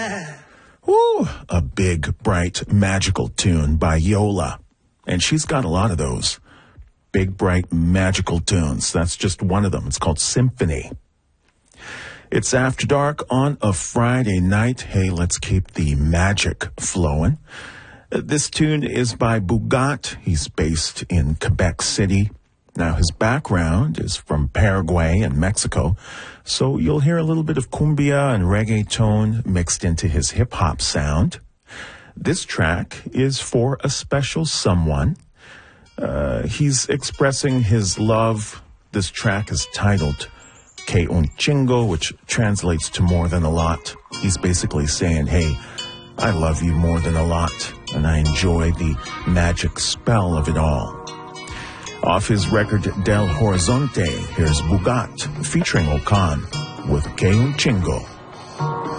Woo! A big, bright, magical tune by Yola. And she's got a lot of those big, bright, magical tunes. That's just one of them. It's called Symphony. It's After Dark on a Friday night. Hey, let's keep the magic flowing. This tune is by Boogat. He's based in Quebec City. Now, his background is from Paraguay and Mexico, so you'll hear a little bit of cumbia and reggaeton mixed into his hip-hop sound. This track is for a special someone. He's expressing his love. This track is titled Que Un Chingo, which translates to more than a lot. He's basically saying, hey, I love you more than a lot, and I enjoy the magic spell of it all. Off his record Del Horizonte, here's Boogat featuring Okan with Que Un Chingo.